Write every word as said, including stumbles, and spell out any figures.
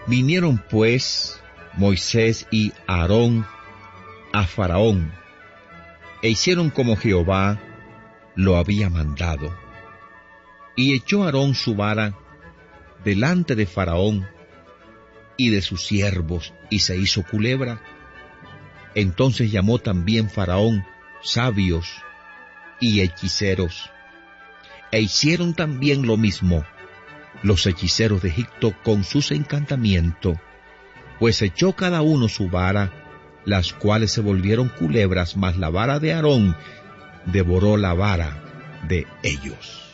Vinieron pues Moisés y Aarón a Faraón, e hicieron como Jehová lo había mandado. Y echó Aarón su vara delante de Faraón y de sus siervos, y se hizo culebra. Entonces llamó también Faraón sabios y hechiceros, e hicieron también lo mismo los hechiceros de Egipto con sus encantamientos, pues echó cada uno su vara, las cuales se volvieron culebras, mas la vara de Aarón devoró la vara de ellos.